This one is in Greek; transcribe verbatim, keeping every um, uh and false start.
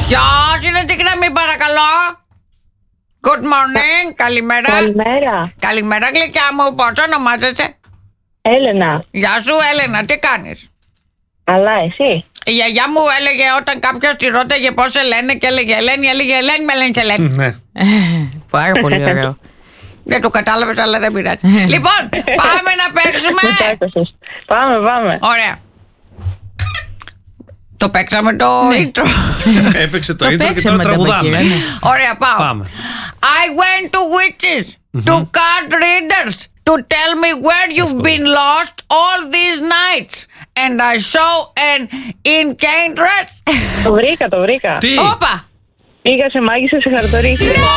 Ποιος είναι την γραμμή, παρακαλώ? Good morning, καλημέρα. Καλημέρα. Καλημέρα, γλυκιά μου, πώς ονομάζεσαι? Έλενα. Γεια σου, Έλενα, τι κάνεις? Αλλά εσύ? Η γιαγιά μου έλεγε όταν κάποιος τη ρώταγε πώς σε λένε και έλεγε Ελένη, έλεγε Ελένη, με λένε σε Ελένη. Ναι. Πάρα πολύ ωραίο. Δεν το κατάλαβες, αλλά δεν πειράζει. Λοιπόν, πάμε να παίξουμε. Πάμε, πάμε. Ωραία. Το παίξαμε το intro. Έπαιξε το intro και τώρα τραγουδάμε. Ωραία, πάω. Πάμε. I went to witches, to card readers, to tell me where you've been lost all these nights. And I saw an incantress. Το βρήκα, το βρήκα. Τι? Όπα. Πήγα σε μάγισσα σε χαρτορί.